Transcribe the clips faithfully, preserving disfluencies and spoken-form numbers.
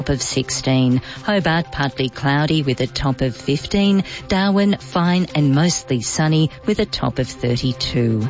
of sixteen. Hobart partly cloudy with a top of fifteen. Darwin fine and mostly sunny with a top of thirty-two.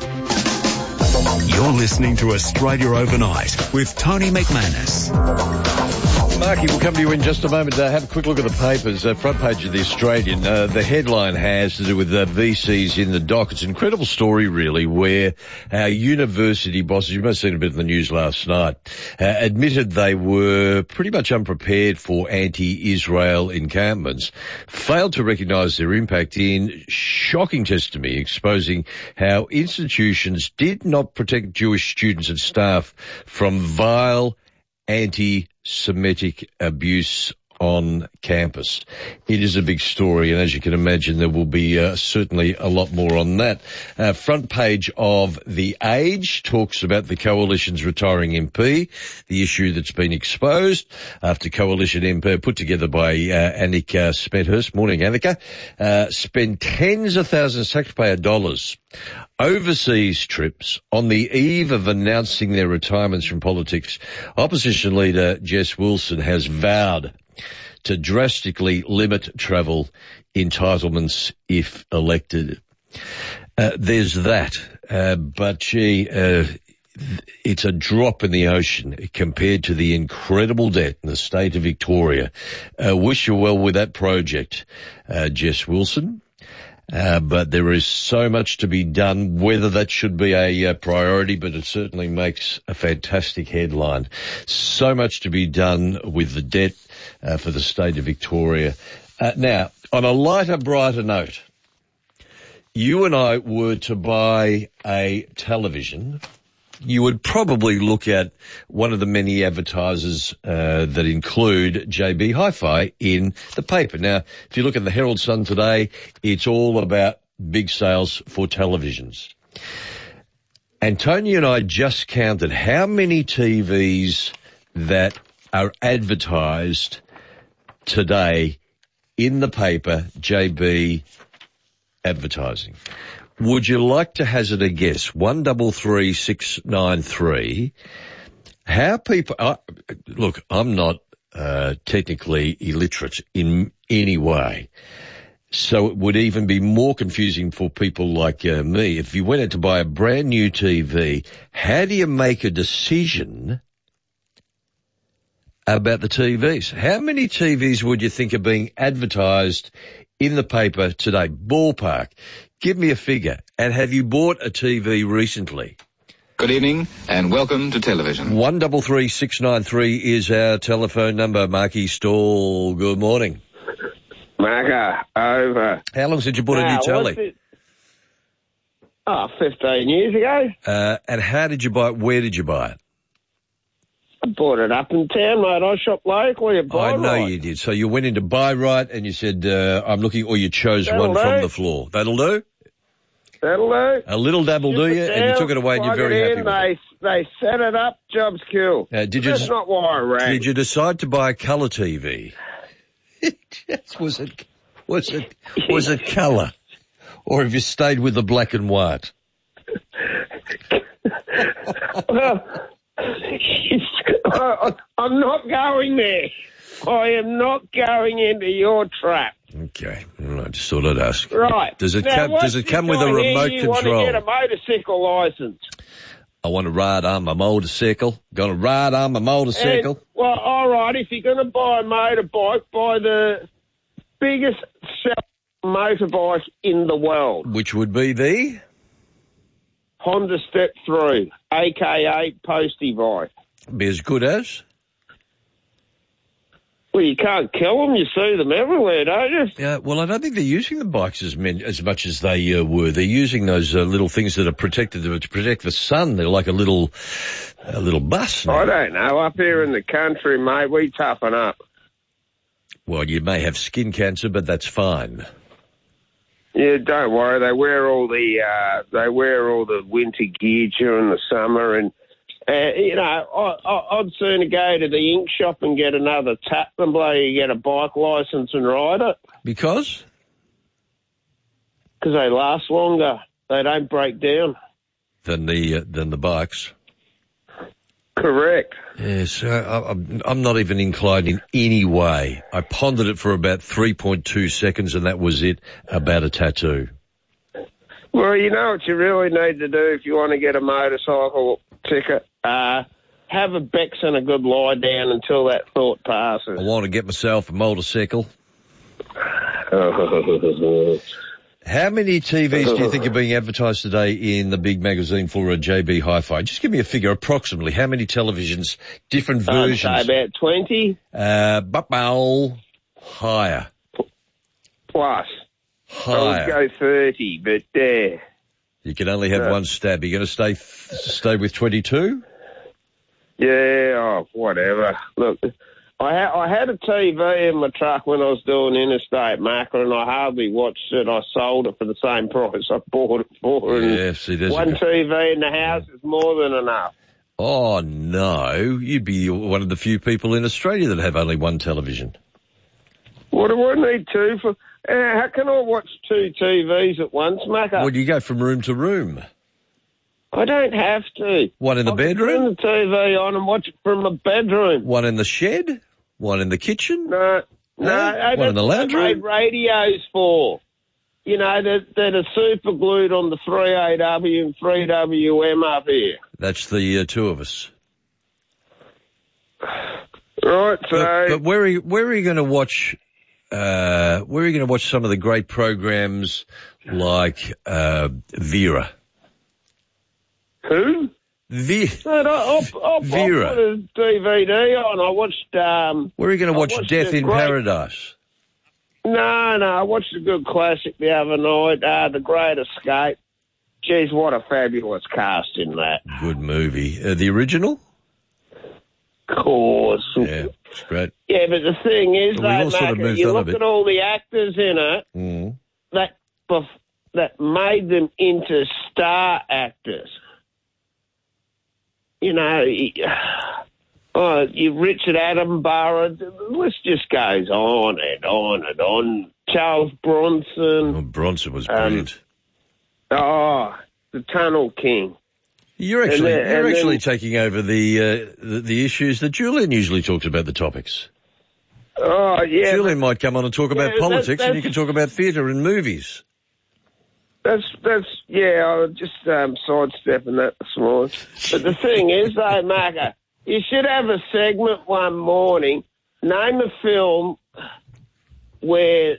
You're listening to Australia Overnight with Tony McManus. Marky, we'll come to you in just a moment. Uh, have a quick look at the papers. Uh, front page of the Australian. Uh, the headline has to do with uh, V Cs in the dock. It's an incredible story, really, where our university bosses, you must have seen a bit in the news last night, uh, admitted they were pretty much unprepared for anti-Israel encampments, failed to recognise their impact in shocking testimony exposing how institutions did not protect Jewish students and staff from vile anti-Semitic abuse on campus. It is a big story, and as you can imagine, there will be uh, certainly a lot more on that. Uh, front page of The Age talks about the Coalition's retiring M P, the issue that's been exposed after Coalition M P, put together by uh, Annika Smethurst, morning Annika, uh, spent tens of thousands of taxpayer dollars overseas trips on the eve of announcing their retirements from politics. Opposition leader Jess Wilson has vowed to drastically limit travel entitlements if elected. Uh, there's that, uh, but gee, uh, it's a drop in the ocean compared to the incredible debt in the state of Victoria. Uh, wish you well with that project, uh, Jess Wilson. Uh, but there is so much to be done, whether that should be a uh, priority, but it certainly makes a fantastic headline. So much to be done with the debt uh, for the state of Victoria. Uh, now, on a lighter, brighter note, you and I were to buy a television, you would probably look at one of the many advertisers uh, that include J B Hi-Fi in the paper. Now, if you look at the Herald Sun today, it's all about big sales for televisions. And Tony and I just counted how many T Vs that are advertised today in the paper, J B advertising. Would you like to hazard a guess? One double three six nine three. How people? Uh, look, I'm not uh, technically illiterate in any way, so it would even be more confusing for people like uh, me. If you went out to buy a brand new T V, how do you make a decision about the T Vs? How many T Vs would you think are being advertised in the paper today? Ballpark. Give me a figure. And have you bought a T V recently? Good evening and welcome to television. One double three six nine three is our telephone number. Marky Stall, good morning. Marker, over. How long since you bought now, a new telly? Oh, fifteen years ago. Uh, and how did you buy it? Where did you buy it? I bought it up in town, mate. I shop locally at Buy I know Right. you did. So you went into Buy Right and you said, uh, I'm looking, or you chose That'll one do. from the floor. That'll do? That'll do. A little dabble do you? And you took it away and you're very happy in, with they, it. They set it up, job's cool. Uh, did you That's just, not why I rang. Did you decide to buy a colour T V? was it, was it, was it colour? Or have you stayed with the black and white? Well, I, I'm not going there. I am not going into your trap. Okay, well, I just thought I'd ask. Right. Does it now, come? Does it come with a remote you control? You want to get a motorcycle licence. I want to ride on my motorcycle. Gonna ride on my motorcycle. And, well, all right. If you're going to buy a motorbike, buy the biggest selling motorbike in the world. Which would be the Honda Step three, aka Postie bike. Be as good as? Well, you can't kill them. You see them everywhere, don't you? Yeah, well, I don't think they're using the bikes as, men, as much as they uh, were. They're using those uh, little things that are protected to protect the sun. They're like a little, a little bus now. I don't know. Up here in the country, mate, we toughen up. Well, you may have skin cancer, but that's fine. Yeah, don't worry. They wear all the uh, they wear all the winter gear during the summer, and uh, you know, I, I, I'd sooner go to the ink shop and get another tap than bloody get a bike licence and ride it. Because? Because they last longer. They don't break down. Than the uh, than the bikes. Correct. Yes, uh, I'm, I'm not even inclined in any way. I pondered it for about three point two seconds and that was it about a tattoo. Well, you know what you really need to do if you want to get a motorcycle ticket? Uh, have a Bex and a good lie down until that thought passes. I want to get myself a motorcycle. How many T Vs do you think are being advertised today in the big magazine for a J B Hi-Fi? Just give me a figure approximately. How many televisions, different versions? I'd say about twenty. Uh, but higher. Plus. Higher. I would go thirty, but there. Uh, you can only have no. one stab. Are you going to stay stay with twenty-two? Yeah, oh, whatever. Look, I, ha- I had a T V in my truck when I was doing Interstate Macca, and I hardly watched it. I sold it for the same price I bought it for. Yeah, see, there's one a... T V in the house is more than enough. Oh, no. You'd be one of the few people in Australia that have only one television. What do I need two for? Uh, how can I watch two T Vs at once, Macca? Well, you go from room to room. I don't have to. One in the I bedroom? can turn the T V on and watch it from my bedroom. One in the shed? One in the kitchen? No, no. no? One in the lounge room? That's what radios for. You know, that that are super glued on the three A W and three W M up here. That's the uh, two of us. Right, so... But, but where are you, where are you going to watch... Uh, where are you going to watch some of the great programs like uh, Vera? Who? Ve- But I, I'll, I'll, Vera. I'll put a D V D on. I watched... Um, where are you going to watch Death in great... Paradise? No, no, I watched a good classic the other night, uh, The Great Escape. Geez, what a fabulous cast in that. Good movie. Uh, the original? Of course. Yeah, it's great. Yeah, but the thing is, But we've all though, sort of Macca, moved you on a look bit. at all the actors in it Mm. that bef- that made them into star actors. You know, oh, you Richard Attenborough, the list just goes on and on and on. Charles Bronson. Oh, Bronson was Um, brilliant. Oh, the Tunnel King. You're actually and then- you're and actually then- taking over the, uh, the the issues that Julian usually talks about, the topics. Oh, yeah. Julian might come on and talk about Yeah, that- politics, and you that's- can talk about theatre and movies. That's, that's, yeah, I was just um, sidestepping that this morning. But the thing is, though, Macca, you should have a segment one morning, name a film where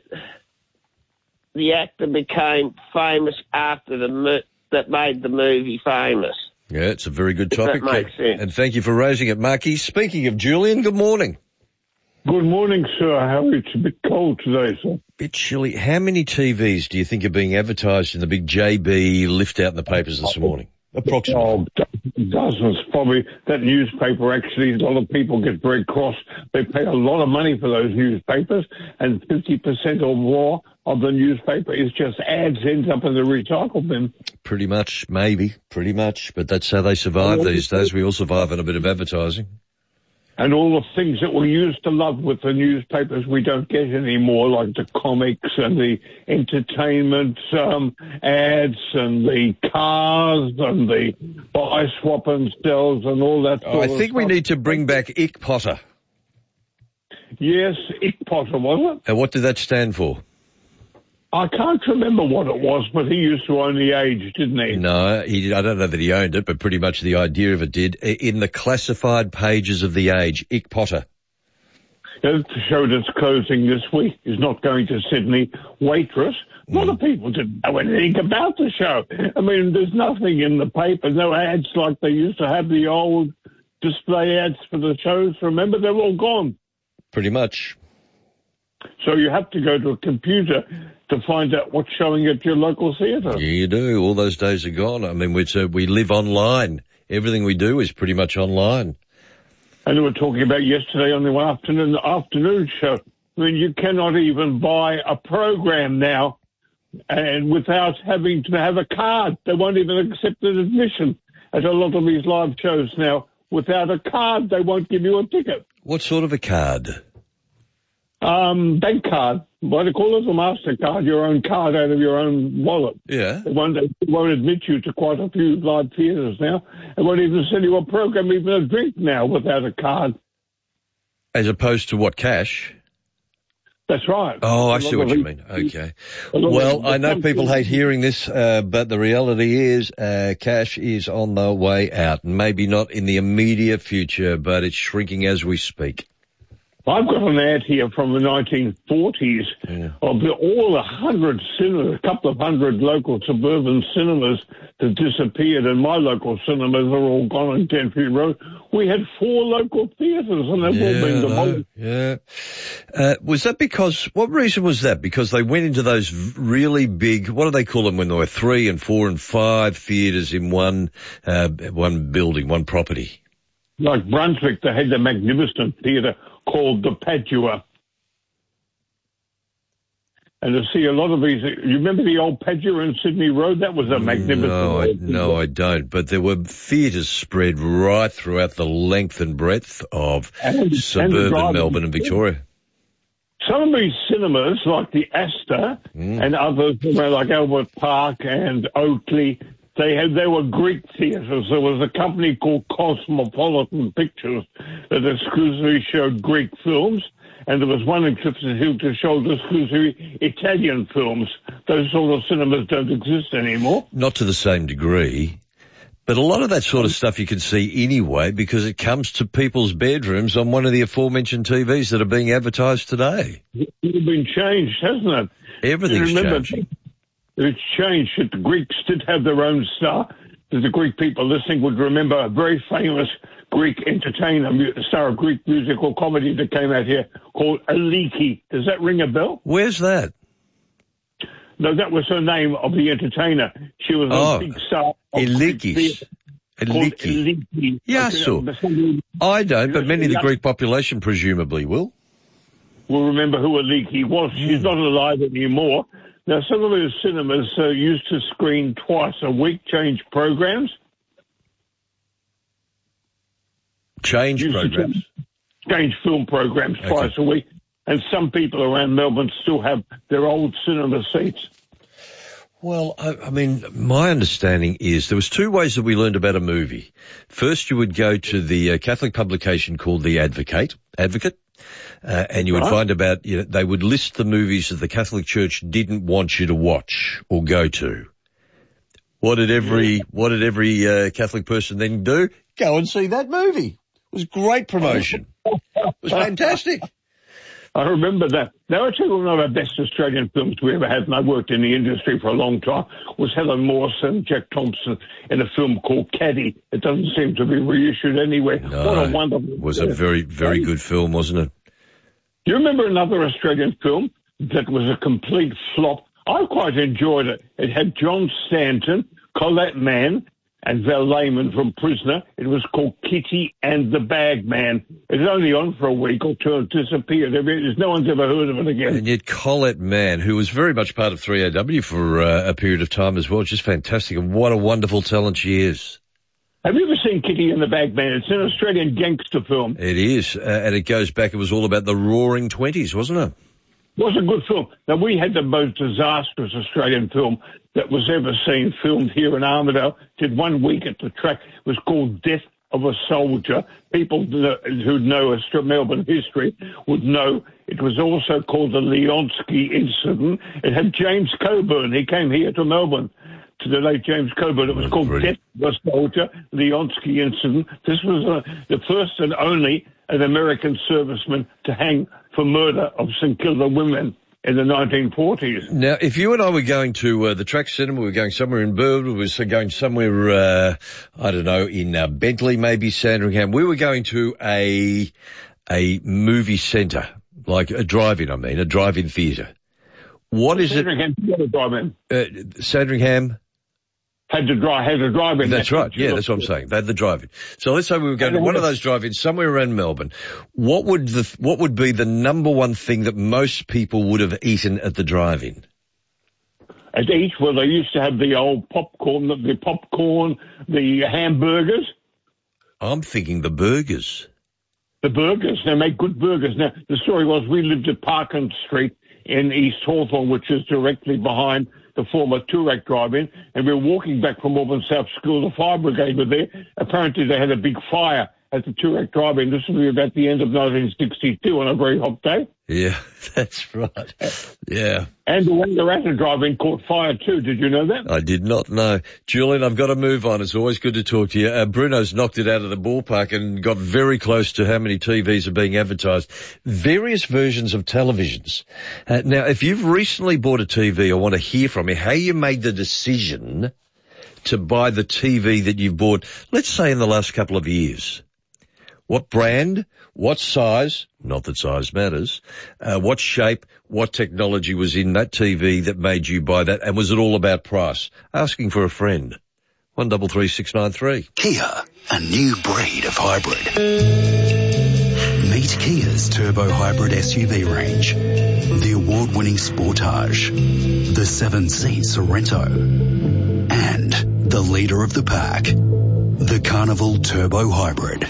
the actor became famous after the mo- that made the movie famous. Yeah, it's a very good If that topic. makes sense. And thank you for raising it, Marky. Speaking of Julian, good morning. Good morning, sir. How it's a bit cold today, sir. Bit chilly. How many T Vs do you think are being advertised in the big J B lift out in the papers this morning? Approximately. Oh, do- dozens, probably. That newspaper, actually, a lot of people get very cross. They pay a lot of money for those newspapers, and fifty percent or more of the newspaper is just ads, ends up in the recycle bin. Pretty much, maybe. Pretty much. But that's how they survive these days. We all survive on a bit of advertising. And all the things that we used to love with the newspapers we don't get anymore, like the comics and the entertainment um, ads and the cars and the buy, swap and sells and all that sort Oh, I of think we stuff. need to bring back Ick Potter. Yes, Ick Potter, wasn't it? And what did that stand for? I can't remember what it was, but he used to own the Age, didn't he? No, he, I don't know that he owned it, but pretty much the idea of it did. In the classified pages of the Age, Ick Potter. The show that's closing this week is not going to Sydney. Waitress. A lot of people didn't know anything about the show. I mean, there's nothing in the paper, no ads like they used to have, the old display ads for the shows. Remember, they're all gone. Pretty much. So you have to go to a computer to find out what's showing at your local theatre. Yeah, you do. All those days are gone. I mean, we uh, we live online. Everything we do is pretty much online. And we were talking about yesterday on the afternoon, the afternoon show. I mean, you cannot even buy a program now and without having to have a card. They won't even accept an admission at a lot of these live shows now. Without a card, they won't give you a ticket. What sort of a card? Um, bank card. What do they call it? A MasterCard, your own card out of your own wallet. Yeah. They won't, they won't admit you to quite a few live theatres now. They won't even sell you a program, even a drink now without a card. As opposed to what, cash? That's right. Oh, I see what you mean. Okay. Well, I know people hate hearing this, uh, but the reality is uh, cash is on the way out. Maybe not in the immediate future, but it's shrinking as we speak. I've got an ad here from the nineteen forties yeah. of the, all a hundred cinemas, a couple of hundred local suburban cinemas that disappeared, and my local cinemas are all gone on Tenfield Road. We had four local theatres, and they've yeah, all been demolished. Yeah. Uh, was that because, what reason was that? Because they went into those really big, what do they call them when there were three and four and five theatres in one, uh, one building, one property? Like Brunswick, they had the magnificent theatre called the Padua. And to see a lot of these, you remember the old Padua in Sydney Road? That was a magnificent. No, I, no, I don't. But there were theatres spread right throughout the length and breadth of and, suburban and Melbourne and Victoria. Some of these cinemas, like the Astor mm. and others, like Albert Park and Oakley, They had, they were Greek theatres. There was a company called Cosmopolitan Pictures that exclusively showed Greek films, and there was one in Clifton Hill that showed exclusively Italian films. Those sort of cinemas don't exist anymore. Not to the same degree, but a lot of that sort of stuff you can see anyway because it comes to people's bedrooms on one of the aforementioned T Vs that are being advertised today. It's been changed, hasn't it? Everything's remember, changed. It's changed. The Greeks did have their own star. The Greek people listening would remember a very famous Greek entertainer, star of Greek musical comedy that came out here called Aliki. Does that ring a bell? Where's that? No, that was her name of the entertainer. She was oh, a big star. Elikis. Eliki. Yeah, so. I don't, but many of the Greek population presumably will. Will remember who Aliki was. Mm. She's not alive anymore. Now, some of those cinemas uh, used to screen twice a week, change programs. Change used programs? Change film programs okay. twice a week. And some people around Melbourne still have their old cinema seats. Well, I, I mean, my understanding is there was two ways that we learned about a movie. First, you would go to the uh, Catholic publication called The Advocate, Advocate. Uh, and you would right. find about, you know, they would list the movies that the Catholic Church didn't want you to watch or go to. What did every, what did every, uh, Catholic person then do? Go and see that movie. It was great promotion. It was fantastic. I remember that. Now, I tell you one of our best Australian films we ever had, and I worked in the industry for a long time, was Helen Morse and Jack Thompson in a film called Caddy. It doesn't seem to be reissued anywhere. No, what a wonderful It was film. a very, very good film, wasn't it? Do you remember another Australian film that was a complete flop? I quite enjoyed it. It had John Stanton, Colette Mann, and Val Lehman from Prisoner. It was called Kitty and the Bagman. It was only on for a week or two and disappeared. No one's ever heard of it again. And yet Colette Mann, who was very much part of three A W for uh, a period of time as well, just fantastic. And what a wonderful talent she is. Have you ever seen Kitty and the Bagman? It's an Australian gangster film. It is, uh, and it goes back, it was all about the roaring twenties, wasn't it? It was a good film. Now, we had the most disastrous Australian film that was ever seen, filmed here in Armidale. Did one week at the track. It was called Death of a Soldier. People who know Melbourne history would know it was also called the Leonsky Incident. It had James Coburn. He came here to Melbourne. To the late James Coburn. It was called Death of a Soldier, the Leonsky Incident. This was uh, the first and only an American serviceman to hang for murder of St Kilda women in the nineteen forties. Now, if you and I were going to uh, the Track Cinema, we were going somewhere in Burwood, we were going somewhere, uh, I don't know, in uh, Bentley, maybe Sandringham, we were going to a a movie centre, like a drive-in, I mean, a drive-in theatre. What is Sandringham, it? Drive-in. Uh, Sandringham. Had to drive, had to drive in. That's right. Yeah, that's what I'm saying. They had the drive-in. So let's say we were going to one of those drive-ins somewhere around Melbourne. What would the, what would be the number one thing that most people would have eaten at the drive-in? At each, well, they used to have the old popcorn, the popcorn, the hamburgers. I'm thinking the burgers. the burgers. They make good burgers. Now, the story was we lived at Parkland Street in East Hawthorne, which is directly behind the former Toorak drive-in, and we were walking back from Auburn South School. The fire brigade were there. Apparently they had a big fire at the Toorak drive-in. This was about the end of nineteen sixty-two on a very hot day. Yeah, that's right. Yeah. And the Wangaratta drive-in caught fire too. Did you know that? I did not know. Julian, I've got to move on. It's always good to talk to you. Uh, Bruno's knocked it out of the ballpark and got very close to how many T Vs are being advertised. Various versions of televisions. Uh, now, if you've recently bought a T V, I want to hear from you how you made the decision to buy the T V that you've bought, let's say in the last couple of years. What brand, what size, not that size matters, uh, what shape, what technology was in that T V that made you buy that, and was it all about price? Asking for a friend. one double three six nine three. Kia, a new breed of hybrid. Meet Kia's turbo hybrid S U V range. The award-winning Sportage, the seven-seat Sorento, and the leader of the pack, the Carnival Turbo Hybrid.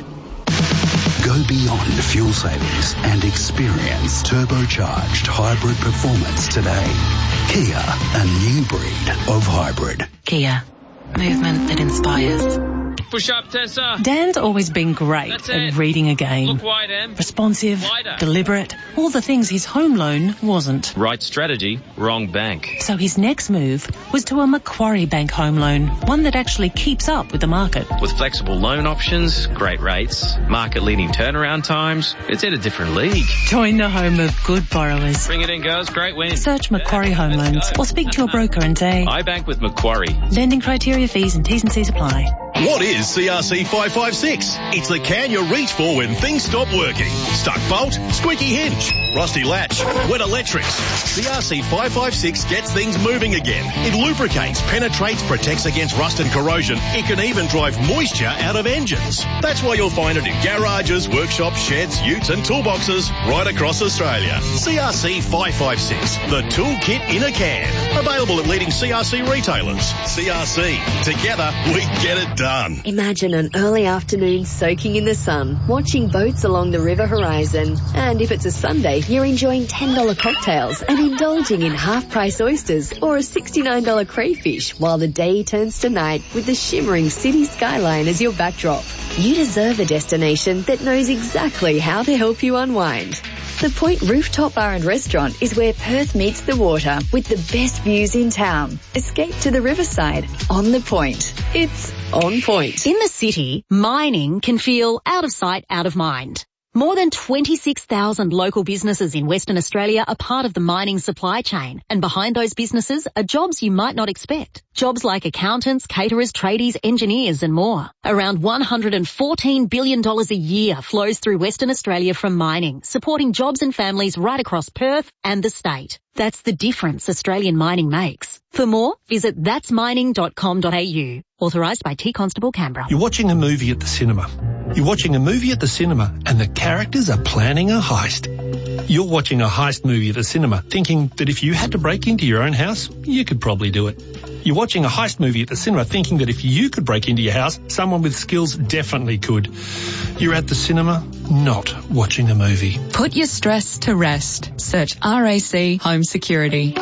Go beyond fuel savings and experience turbocharged hybrid performance today. Kia, a new breed of hybrid. Kia, movement that inspires. Push up, Tessa. Dan's always been great That's at it. reading a game. Look wide, Em. Responsive, Wider. deliberate, all the things his home loan wasn't. Right strategy, wrong bank. So his next move was to a Macquarie Bank home loan, one that actually keeps up with the market. With flexible loan options, great rates, market-leading turnaround times, it's in a different league. Join the home of good borrowers. Bring it in, girls. Great win. Search Macquarie Home Loans or speak to your broker and say, I bank with Macquarie. lending criteria, fees and T's and C's apply. What is C R C five five six? It's the can you reach for when things stop working. Stuck bolt, squeaky hinge, rusty latch, wet electrics. C R C five five six gets things moving again. It lubricates, penetrates, protects against rust and corrosion. It can even drive moisture out of engines. That's why you'll find it in garages, workshops, sheds, utes and toolboxes right across Australia. C R C five five six, the toolkit in a can. Available at leading C R C retailers. C R C, together we get it done. Imagine an early afternoon soaking in the sun, watching boats along the river horizon. And if it's a Sunday, you're enjoying ten dollars cocktails and indulging in half-price oysters or a sixty-nine dollars crayfish while the day turns to night with the shimmering city skyline as your backdrop. You deserve a destination that knows exactly how to help you unwind. The Point Rooftop Bar and Restaurant is where Perth meets the water with the best views in town. Escape to the riverside on the Point. It's on point. In the city, mining can feel out of sight, out of mind. More than twenty-six thousand local businesses in Western Australia are part of the mining supply chain, and behind those businesses are jobs you might not expect. Jobs like accountants, caterers, tradies, engineers and more. Around one hundred fourteen billion dollars a year flows through Western Australia from mining, supporting jobs and families right across Perth and the state. That's the difference Australian mining makes. For more, visit thats mining dot com dot a u. Authorised by T Constable Canberra. You're watching a movie at the cinema. You're watching a movie at the cinema and the characters are planning a heist. You're watching a heist movie at the cinema thinking that if you had to break into your own house, you could probably do it. You're watching a heist movie at the cinema thinking that if you could break into your house, someone with skills definitely could. You're at the cinema, not watching a movie. Put your stress to rest. Search R A C Home Security.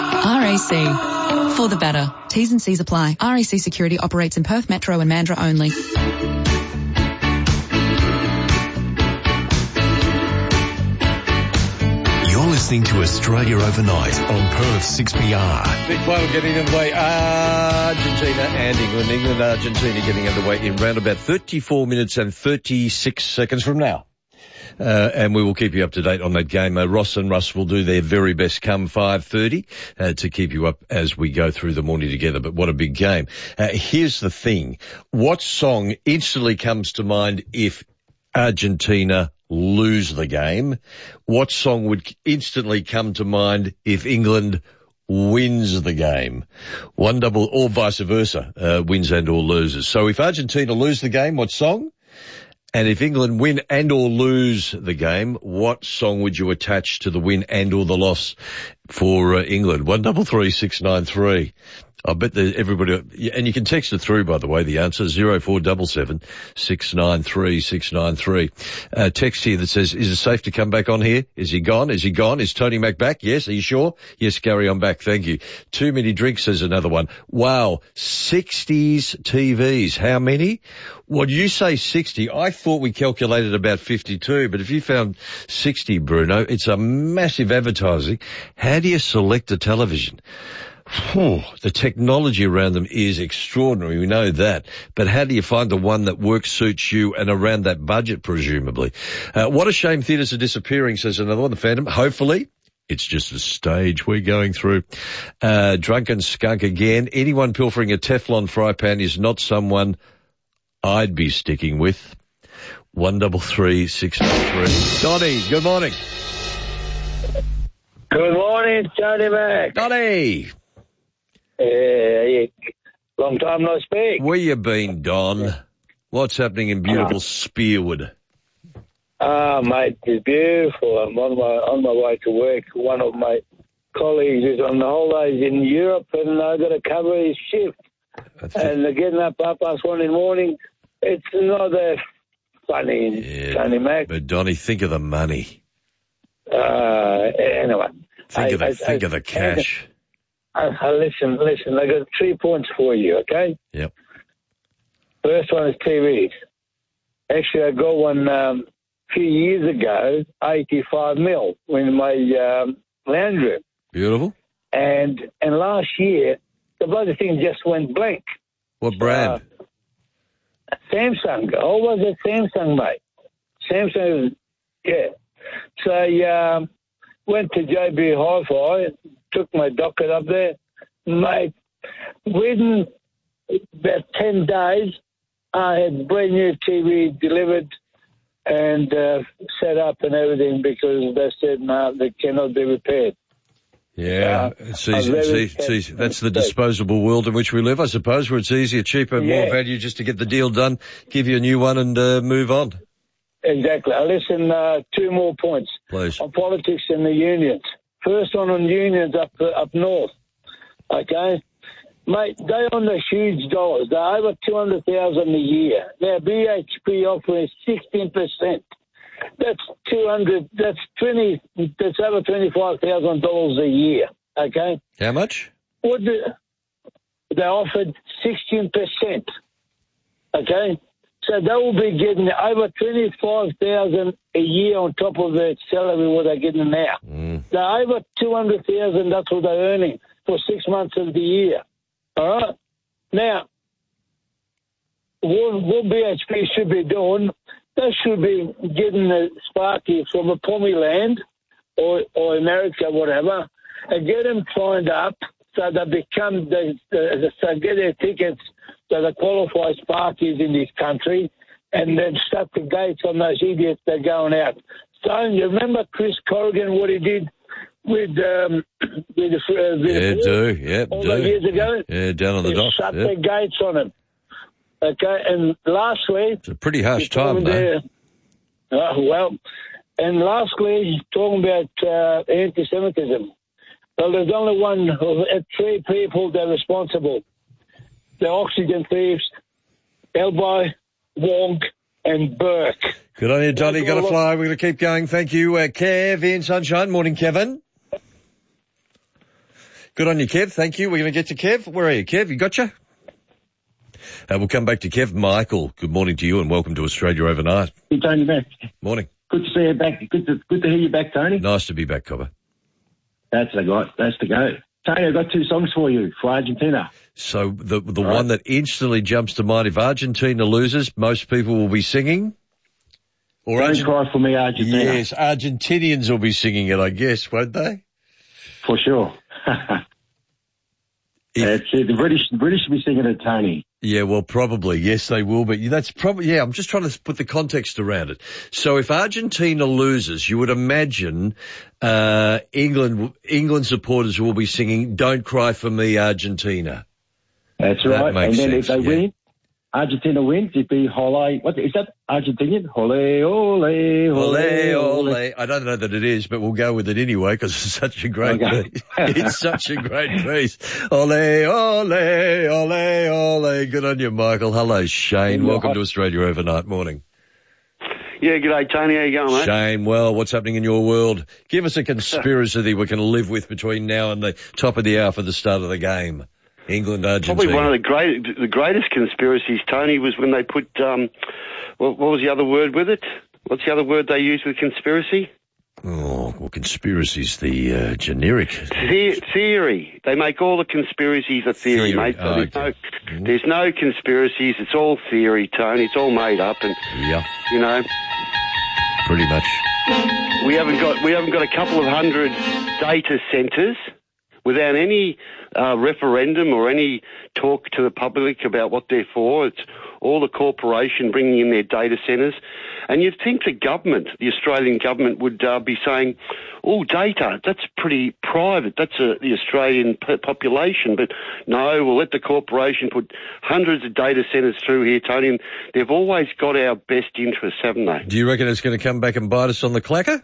R A C. For the better. T's and C's apply. R A C Security operates in Perth Metro and Mandurah only. You're listening to Australia Overnight on Perth six B R. Big final getting underway. Argentina and England. England, Argentina getting underway in round about thirty-four minutes and thirty-six seconds from now. Uh, and we will keep you up to date on that game. Uh, Ross and Russ will do their very best come five thirty uh, to keep you up as we go through the morning together. But what a big game. Uh, here's the thing. What song instantly comes to mind if Argentina lose the game? What song would instantly come to mind if England wins the game? One double, or vice versa, uh, wins and or loses. So if Argentina lose the game, what song? And if England win and or lose the game, what song would you attach to the win and or the loss for uh, England? One double three six nine three. I bet that everybody, and you can text it through, by the way, the answer, zero four seven seven, six nine three, six nine three. Uh, text here that says, is it safe to come back on here? Is he gone? Is he gone? Is Tony Mac back? Yes. Are you sure? Yes, Gary, I'm back. Thank you. Too many drinks, says another one. Wow. sixties T Vs. How many? Well, you say sixty. I thought we calculated about fifty-two, but if you found sixty, Bruno, it's a massive advertising. How do you select a television? Whew, the technology around them is extraordinary. We know that. But how do you find the one that works, suits you, and around that budget, presumably? Uh, what a shame theatres are disappearing, says another one, the Phantom. Hopefully, it's just a stage we're going through. Uh, drunken skunk again. Anyone pilfering a Teflon fry pan is not someone I'd be sticking with. One double three, six nine three. Donnie, good morning. Good morning, Tony Mac. Donnie. Yeah, yeah, long time no speak. Where you been, Don? What's happening in beautiful uh, Spearwood? Ah, uh, mate, it's beautiful. I'm on my on my way to work. One of my colleagues is on the holidays in Europe, and I've got to cover his shift. That's and it. Getting up half past one in the morning, it's not that funny, yeah, Tony Mac. But Donnie, think of the money. Uh, anyway, think I, of the I, think I, of the cash. I, I, listen, listen. I got three points for you. Okay. Yep. First one is T Vs. Actually, I got one um, a few years ago, eighty-five mil in my um, lounge room. Beautiful. And and last year, the bloody thing just went blank. What brand? Uh, Samsung. Oh, was it Samsung, mate? Samsung, yeah. So I um, went to J B Hi-Fi, took my docket up there. Mate, within about ten days, I had brand new T V delivered and uh, set up and everything because they said, no, they cannot be repaired. Yeah, uh, it's easy, it's easy, it's easy. That's the disposable world in which we live, I suppose, where it's easier, cheaper, yeah. more value just to get the deal done, give you a new one and uh, move on. Exactly. I listen, uh, two more points. Please. On politics and the unions. First one on unions up uh, up north. Okay? Mate, they on the huge dollars. They're over two hundred thousand dollars a year. Now, B H P offering sixteen percent. That's two hundred, that's twenty, that's over twenty-five thousand dollars a year. Okay? How much? What the, they offered sixteen percent. Okay? So they will be getting over twenty-five thousand dollars a year on top of their salary what they're getting now. Mm. They're over two hundred thousand dollars, that's what they're earning for six months of the year. All right? Now, what, what B H P should be doing, they should be getting a Sparky from a Pommy land or, or America, whatever, and get them signed up so they become, they, they, so get their tickets so they qualify Sparkies in this country, and then shut the gates on those idiots that are going out. So you remember Chris Corrigan, what he did with um, with, uh, with yeah, do, yeah, all do. those years ago? Yeah, down on the they dock. Shut yeah. their gates on him. Okay, and last week... It's a pretty harsh time, though. Uh, well, and lastly, talking about uh, anti-Semitism. Well, there's only one, uh, three people that are responsible. The oxygen thieves, Elbow, Wong, and Burke. Good on you, Johnny. Got to fly. We're going to keep going. Thank you. Uh, Kev in Sunshine. Morning, Kevin. Good on you, Kev. Thank you. We're going to get to Kev. Where are you, Kev? You gotcha? Uh, we'll come back to Kev. Michael, good morning to you and welcome to Australia Overnight. Good, Tony, back. Morning. Good to see you back. Good to, good to hear you back, Tony. Nice to be back, Cobber. That's the guy. That's the go. Tony, I've got two songs for you for Argentina. So the the right. one that instantly jumps to mind, if Argentina loses, most people will be singing. Or Don't Argent- cry for me, Argentina. Yes, Argentinians will be singing it, I guess, won't they? For sure. If, uh, the British, the British will be singing it, Tony. Yeah, well, probably. Yes, they will. But that's probably, yeah, I'm just trying to put the context around it. So if Argentina loses, you would imagine, uh, England, England supporters will be singing, Don't Cry for Me, Argentina. That's right. That makes and then sense, if they yeah. win, Argentina wins, it'd be Ole. What is that? Argentinian? Ole, ole, ole, Ole, ole. ole. I don't know that it is, but we'll go with it anyway because it's such a great Okay. piece. It's such a great piece. Ole, ole, ole, ole. Good on you, Michael. Hello, Shane. Welcome to Australia Overnight. Morning. Yeah, g'day, Tony. How you going, mate? Shane, well, what's happening in your world? Give us a conspiracy that we can live with between now and the top of the hour for the start of the game. England, Argentina. Probably one of the great, the greatest conspiracies, Tony, was when they put, um, what, what was the other word with it? What's the other word they used with conspiracy? Oh, well, conspiracy's the uh, generic. The- theory. They make all the conspiracies a theory, Theory. mate. So Oh, there's, okay. no, there's no conspiracies. It's all theory, Tony. It's all made up, and yeah, you know, pretty much. we haven't got we haven't got a couple of hundred data centres without any uh, referendum or any talk to the public about what they're for. It's all the corporation bringing in their data centres. And you'd think the government, the Australian government, would uh, be saying, oh, data, that's pretty private. That's uh, the Australian p- population. But no, we'll let the corporation put hundreds of data centres through here, Tony, and they've always got our best interests, haven't they? Do you reckon it's going to come back and bite us on the clacker?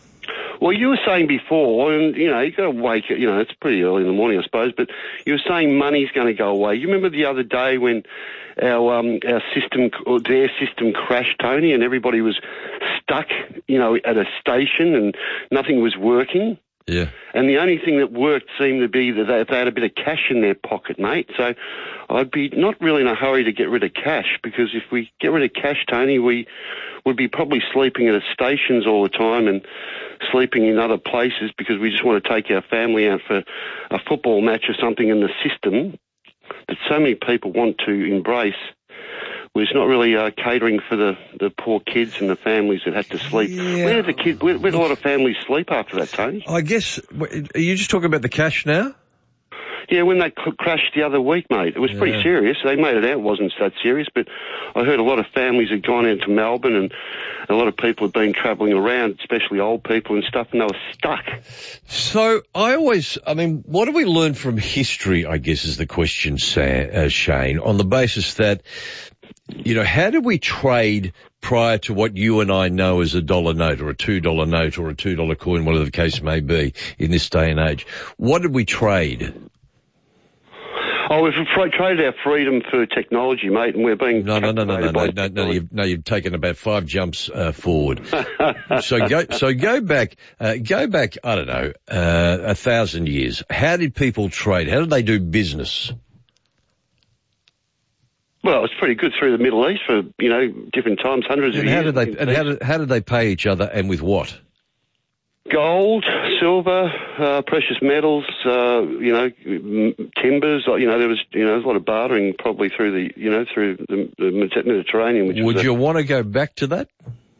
Well, you were saying before, and, you know, you've got to wake, you know, it's pretty early in the morning, I suppose, but you were saying money's going to go away. You remember the other day when our um, our system, or their system crashed, Tony, and everybody was stuck, you know, at a station and nothing was working? Yeah. And the only thing that worked seemed to be that they, they had a bit of cash in their pocket, mate. So I'd be not really in a hurry to get rid of cash, because if we get rid of cash, Tony, we would be probably sleeping at stations all the time and sleeping in other places because we just want to take our family out for a football match or something, in the system that so many people want to embrace was not really uh, catering for the, the poor kids and the families that had to sleep. Yeah. Where did the kids, where, where did a lot of families sleep after that, Tony? I guess, are you just talking about the cash now? Yeah, when they cl- crashed the other week, mate, it was pretty Yeah. serious. They made it out it wasn't that serious, but I heard a lot of families had gone into Melbourne, and a lot of people had been travelling around, especially old people and stuff, and they were stuck. So I always, I mean, what do we learn from history, I guess, is the question, Sam, uh, Shane, on the basis that, you know, how did we trade prior to what you and I know as a dollar note or a two dollar note or a two dollar coin, whatever the case may be in this day and age? What did we trade? Oh, we've fr- traded our freedom for technology, mate, and we're being No, no, no, no, no, no, captivated by no, no, you've, no, you've taken about five jumps uh, forward. so go, so go back, uh, go back, I don't know, uh, a thousand years. How did people trade? How did they do business? Well, it's pretty good through the Middle East for, you know, different times, hundreds And of how years. did they, and how did, how did they pay each other, and with what? Gold, silver, uh, precious metals, uh, you know, m- timbers. You know, there was, you know, there's a lot of bartering probably through the, you know, through the, the Mediterranean. Which Would was you a, want to go back to that?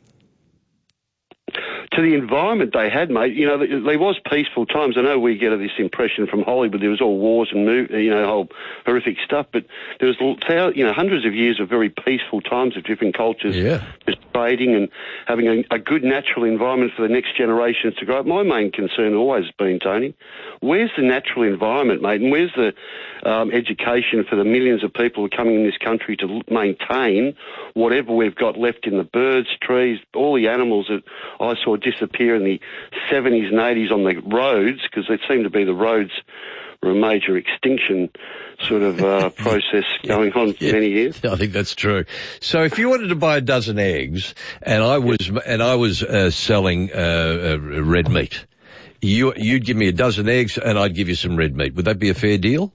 to the environment they had, mate. You know, there there was peaceful times. I know we get this impression from Hollywood. There was all wars and, move, you know, whole horrific stuff. But there was, you know, hundreds of years of very peaceful times of different cultures. Yeah. Just trading and having a, a good natural environment for the next generations to grow up. My main concern always has been, Tony, where's the natural environment, mate? And where's the um, education for the millions of people who are coming in this country to maintain whatever we've got left in the birds, trees, all the animals that I saw disappear in the seventies and eighties on the roads, because they seem to be the roads were a major extinction sort of uh, process going on for Yeah. many years. I think that's true. So if you wanted to buy a dozen eggs, and I was and I was uh, selling uh, uh, red meat, you you'd give me a dozen eggs, and I'd give you some red meat. Would that be a fair deal?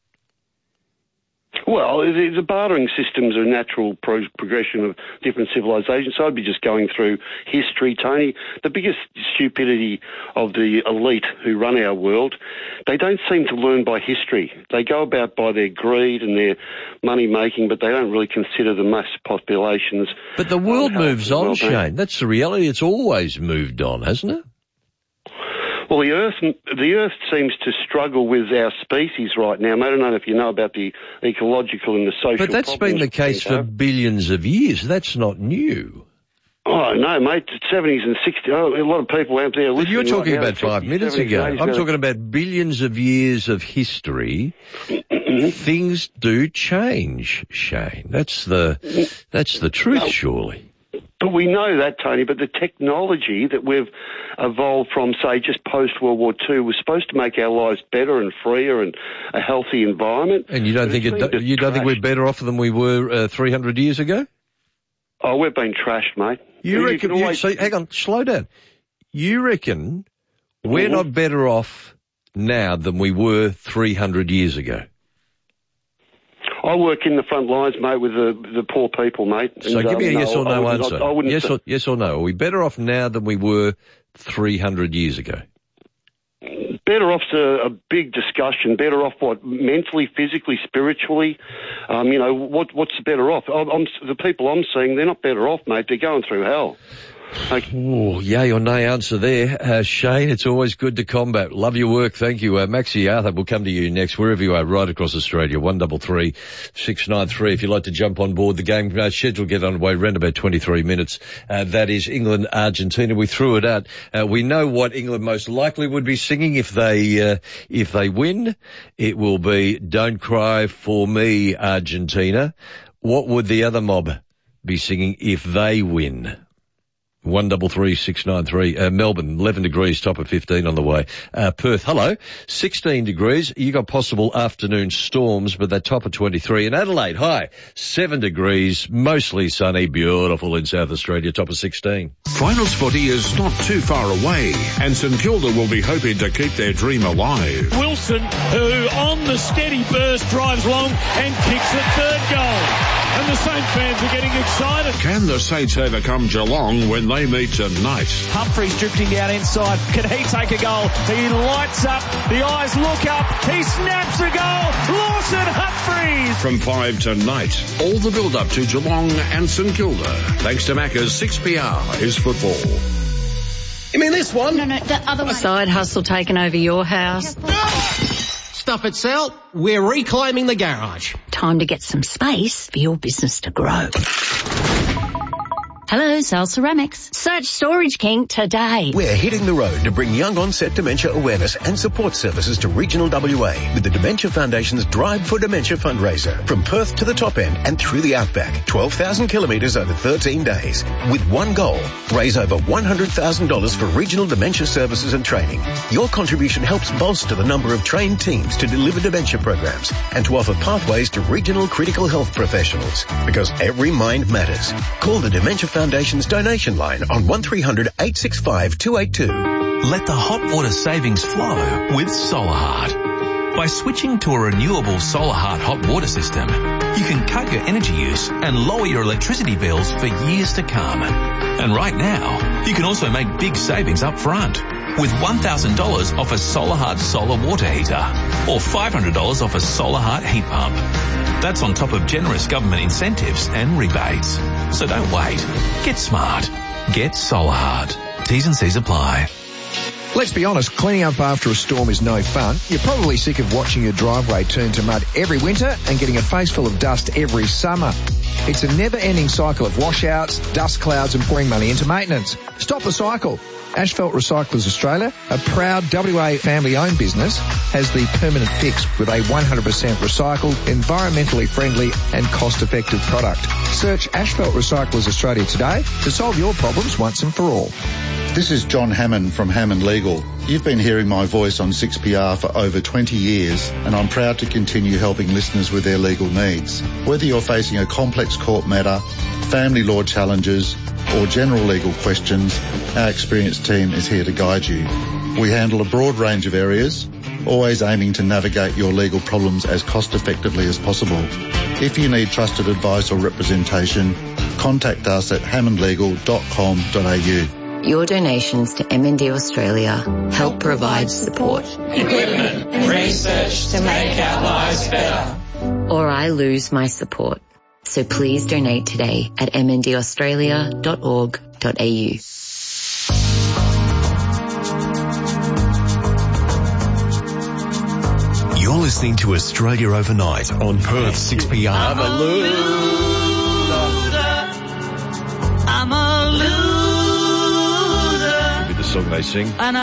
Well, the, the bartering systems are a natural pro- progression of different civilizations, so I'd be just going through history, Tony. The biggest stupidity of the elite who run our world, they don't seem to learn by history. They go about by their greed and their money-making, but they don't really consider the mass populations. But the world health moves and on, well-being. Shane. That's the reality. It's always moved on, hasn't it? Well, the Earth, the Earth seems to struggle with our species right now. I don't know if you know about the ecological and the social. But that's been the case for billions of years. That's not new. Oh, no, mate, seventies and sixties. Oh, a lot of people out there listening. But you're talking right now, about five minutes ago. I'm ago. talking about billions of years of history. Things do change, Shane. That's the, that's the truth, no. surely. But we know that, Tony, but the technology that we've evolved from, say, just post-World War Two was supposed to make our lives better and freer and a healthy environment. And you don't think it, you don't think we're better off than we were uh, three hundred years ago? Oh, we've been trashed, mate. You, you reckon, you, always... so, hang on, slow down. You reckon we're mm-hmm. not better off now than we were three hundred years ago? I work in the front lines, mate, with the the poor people, mate. So and, give me a um, yes no, or no I answer. I, I wouldn't yes, say... or, yes or no. Are we better off now than we were three hundred years ago? Better off's a, a big discussion. Better off what? Mentally, physically, spiritually? Um, you know, what what's the better off? I'm, I'm, the people I'm seeing, they're not better off, mate. They're going through hell. Like, Ooh, yay or nay answer there. Uh, Shane, it's always good to combat. Love your work. Thank you. Uh, Maxie Arthur will come to you next, wherever you are, right across Australia. one double three six nine three. If you'd like to jump on board, the game uh, schedule get underway around about twenty-three minutes. Uh, that is England, Argentina. We threw it out. Uh, we know what England most likely would be singing if they, uh, if they win. It will be Don't Cry for Me, Argentina. What would the other mob be singing if they win? One double three six nine three. Uh, Melbourne, eleven degrees, top of fifteen on the way. Uh, Perth, hello, sixteen degrees. You got possible afternoon storms, but that top of twenty-three. And Adelaide, hi, seven degrees, mostly sunny, beautiful in South Australia, top of sixteen. Finals footy is not too far away, and St Kilda will be hoping to keep their dream alive. Wilson, who on the steady burst drives long and kicks the third goal. And the Saints fans are getting excited. Can the Saints overcome Geelong when they meet tonight? Humphreys drifting down inside. Can he take a goal? He lights up. The eyes look up. He snaps a goal. Lawson Humphreys. From five tonight, all the build-up to Geelong and St Kilda. Thanks to Macca's, six P R is football. You mean this one? No, no, the other one. Side hustle taking over your house. Stuff it, Sal. We're reclaiming the garage. Time to get some space for your business to grow. Hello, Sal Ceramics. Search Storage King today. We're hitting the road to bring young onset dementia awareness and support services to regional W A with the Dementia Foundation's Drive for Dementia fundraiser. From Perth to the top end and through the outback, twelve thousand kilometres over thirteen days. With one goal, raise over one hundred thousand dollars for regional dementia services and training. Your contribution helps bolster the number of trained teams to deliver dementia programs and to offer pathways to regional critical health professionals. Because every mind matters. Call the Dementia Foundation's donation line on one three hundred eight six five two eight two. Let the hot water savings flow with SolarHeart. By switching to a renewable SolarHeart hot water system, you can cut your energy use and lower your electricity bills for years to come. And right now, you can also make big savings up front with one thousand dollars off a SolarHeart solar water heater or five hundred dollars off a SolarHeart heat pump. That's on top of generous government incentives and rebates. So don't wait. Get smart. Get SolarHeart. T's and C's apply. Let's be honest, cleaning up after a storm is no fun. You're probably sick of watching your driveway turn to mud every winter and getting a face full of dust every summer. It's a never-ending cycle of washouts, dust clouds and pouring money into maintenance. Stop the cycle. Asphalt Recyclers Australia, a proud W A family-owned business, has the permanent fix with a one hundred percent recycled, environmentally friendly and cost-effective product. Search Asphalt Recyclers Australia today to solve your problems once and for all. This is John Hammond from Hammond Legal. You've been hearing my voice on six P R for over twenty years, and I'm proud to continue helping listeners with their legal needs. Whether you're facing a complex court matter, family law challenges, or general legal questions, our experienced team is here to guide you. We handle a broad range of areas, always aiming to navigate your legal problems as cost effectively as possible. If you need trusted advice or representation, contact us at hammond legal dot com dot a u. Your donations to M and D Australia help provide support, equipment and research to make our lives better. Or I lose my support. So please donate today at m n d australia dot org dot a u. You're listening to Australia Overnight on Perth six P R. I'm a loser. I'm a loser. they sing. And